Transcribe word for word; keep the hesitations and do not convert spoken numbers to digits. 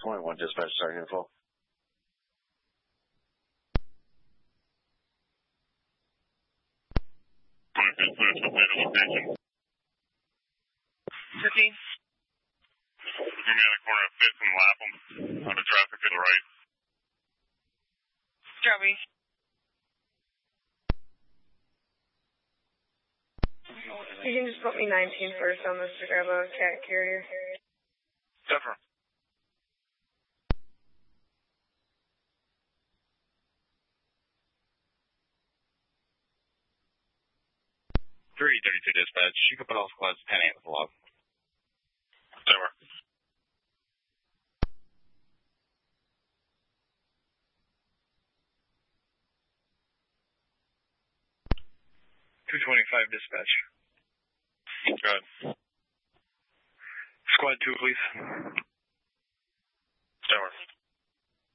point one dispatch, starting info. fifteen. Give me on the corner of fifth and Lapham. On the traffic to the right. Copy. You can just put me nineteen first on this to grab a cat carrier. Definitely. three thirty-two dispatch. You can put all squads ten eight with the log. Over. two twenty-five dispatch. Good. Squad two, please. Over.